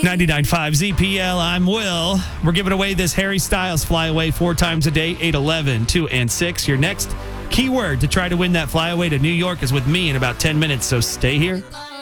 99.5 ZPL, I'm Will. We're giving away this Harry Styles flyaway 4 times a day, 8, 11, 2, and 6. Your next keyword to try to win that flyaway to New York is with me in about 10 minutes, so stay here.